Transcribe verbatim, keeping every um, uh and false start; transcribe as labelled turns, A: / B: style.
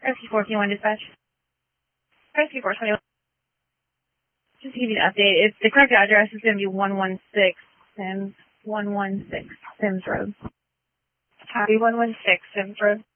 A: Rescue four twenty-one dispatch. Rescue four twenty-one. Just to give you an update, it's the correct address is going to be one one six Sims, one one six Sims Road. Copy, one one six Sims Road.